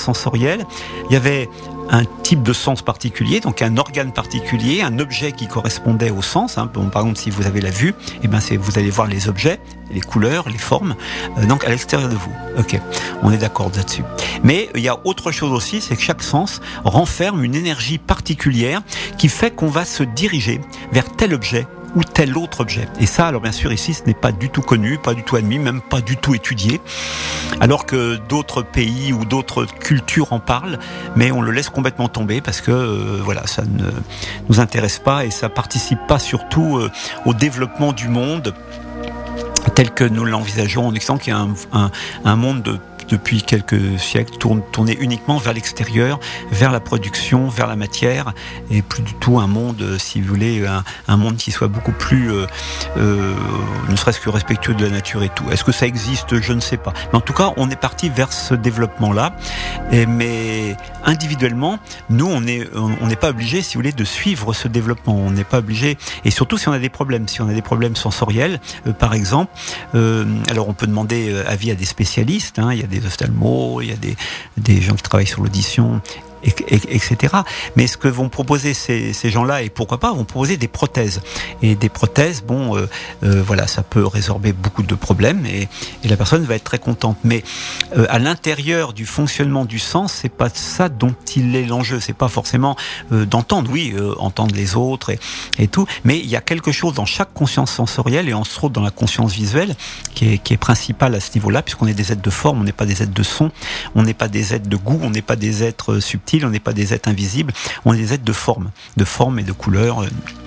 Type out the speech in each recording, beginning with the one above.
sensorielle, il y avait un type de sens particulier, donc un organe particulier, un objet qui correspondait au sens. Bon, par exemple, si vous avez la vue, vous allez voir les objets, les couleurs, les formes, donc à l'extérieur de vous. Ok, on est d'accord là-dessus. Mais il y a autre chose aussi, c'est que chaque sens renferme une énergie particulière qui fait qu'on va se diriger vers tel objet ou tel autre objet. Et ça, alors bien sûr, ici, ce n'est pas du tout connu, pas du tout admis, même pas du tout étudié, alors que d'autres pays ou d'autres cultures en parlent, mais on le laisse complètement tomber parce que ça ne nous intéresse pas et ça participe pas surtout au développement du monde tel que nous l'envisageons en Occident, qui est un monde depuis quelques siècles tourné uniquement vers l'extérieur, vers la production, vers la matière, et plus du tout un monde, si vous voulez, un monde qui soit beaucoup plus, ne serait-ce que respectueux de la nature et tout. Est-ce que ça existe ? Je ne sais pas. Mais en tout cas, on est parti vers ce développement-là. Mais individuellement, nous, on n'est pas obligé, si vous voulez, de suivre ce développement. On n'est pas obligé, et surtout si on a des problèmes. Si on a des problèmes sensoriels, par exemple, alors on peut demander avis à des spécialistes. Il y a des ophtalmos, il y a des gens qui travaillent sur l'audition, etc. Mais ce que vont proposer ces gens-là, et pourquoi pas, vont proposer des prothèses. Et des prothèses, ça peut résorber beaucoup de problèmes et la personne va être très contente. Mais à l'intérieur du fonctionnement du sens, c'est pas ça dont il est l'enjeu. C'est pas forcément d'entendre, entendre les autres et tout. Mais il y a quelque chose dans chaque conscience sensorielle et entre autres dans la conscience visuelle qui est principale à ce niveau-là, puisqu'on est des êtres de forme, on n'est pas des êtres de son, on n'est pas des êtres de goût, on n'est pas des êtres subtils. On n'est pas des êtres invisibles, on est des êtres de forme et de couleur.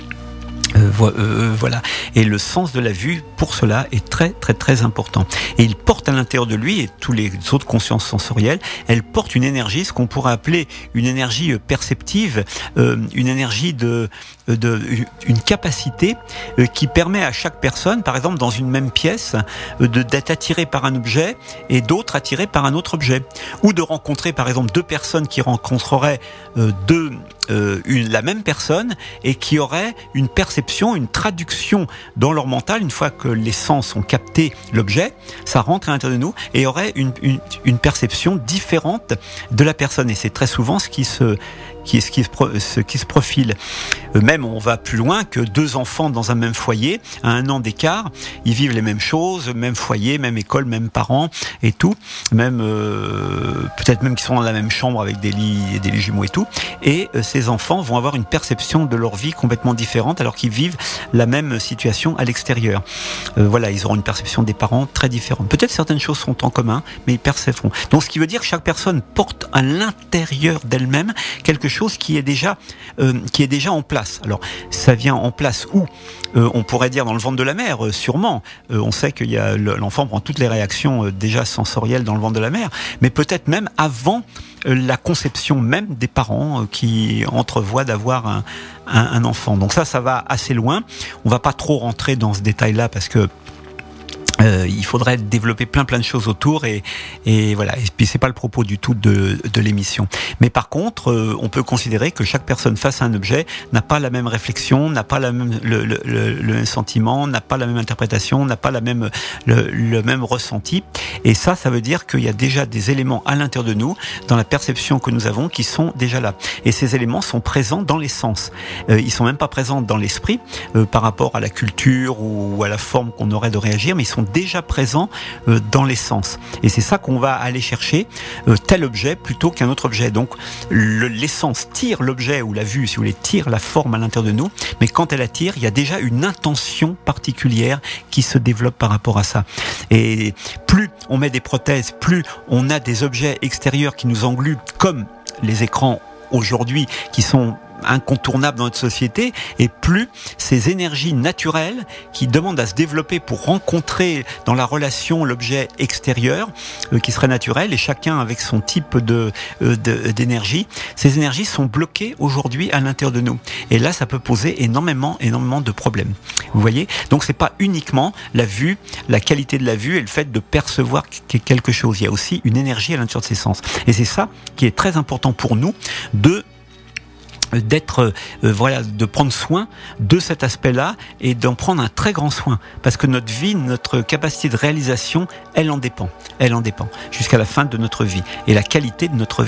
Voilà. Et le sens de la vue, pour cela, est très, très, très important. Et il porte à l'intérieur de lui, et tous les autres consciences sensorielles, elle porte une énergie, ce qu'on pourrait appeler une énergie perceptive, une énergie une capacité qui permet à chaque personne, par exemple, dans une même pièce, d'être attiré par un objet et d'autres attirés par un autre objet. Ou de rencontrer, par exemple, deux personnes qui rencontreraient la même personne et qui auraient une perception, une traduction dans leur mental, une fois que les sens ont capté l'objet, ça rentre à l'intérieur de nous et aurait une perception différente de la personne. Et c'est très souvent ce qui se profile. Même on va plus loin que deux enfants dans un même foyer, à 1 an d'écart, ils vivent les mêmes choses, même foyer, même école, même parents et tout, même peut-être même qu'ils sont dans la même chambre avec des lits jumeaux et tout, et ces enfants vont avoir une perception de leur vie complètement différente alors qu'ils vivent la même situation à l'extérieur. Ils auront une perception des parents très différente. Peut-être certaines choses sont en commun, mais ils percevront. Donc ce qui veut dire que chaque personne porte à l'intérieur d'elle-même quelque chose qui est déjà en place. Alors ça vient en place où on pourrait dire dans le ventre de la mère, sûrement. On sait qu'il y a l'enfant prend toutes les réactions déjà sensorielles dans le ventre de la mère, mais peut-être même avant la conception même des parents qui entrevoient d'avoir un enfant. Donc ça va assez loin. On va pas trop rentrer dans ce détail-là parce que il faudrait développer plein de choses autour et voilà. Et puis c'est pas le propos du tout de l'émission. Mais par contre, on peut considérer que chaque personne face à un objet n'a pas la même réflexion, n'a pas le même sentiment, n'a pas la même interprétation, n'a pas le même ressenti. Et ça veut dire qu'il y a déjà des éléments à l'intérieur de nous, dans la perception que nous avons, qui sont déjà là. Et ces éléments sont présents dans les sens. Ils sont même pas présents dans l'esprit par rapport à la culture ou à la forme qu'on aurait de réagir, mais ils sont déjà présents dans les sens. Et c'est ça qu'on va aller chercher, tel objet plutôt qu'un autre objet. Donc l'essence tire l'objet ou la vue, si vous voulez, tire la forme à l'intérieur de nous, mais quand elle attire, il y a déjà une intention particulière qui se développe par rapport à ça. Et plus on met des prothèses, plus on a des objets extérieurs qui nous engluent, comme les écrans aujourd'hui, qui sont incontournable dans notre société, et plus ces énergies naturelles qui demandent à se développer pour rencontrer dans la relation l'objet extérieur qui serait naturel, et chacun avec son type d'énergie, ces énergies sont bloquées aujourd'hui à l'intérieur de nous. Et là, ça peut poser énormément de problèmes. Vous voyez ? Donc c'est pas uniquement la vue, la qualité de la vue et le fait de percevoir quelque chose. Il y a aussi une énergie à l'intérieur de ces sens. Et c'est ça qui est très important pour nous de prendre soin de cet aspect-là et d'en prendre un très grand soin, parce que notre vie, notre capacité de réalisation, elle en dépend jusqu'à la fin de notre vie, et la qualité de notre vie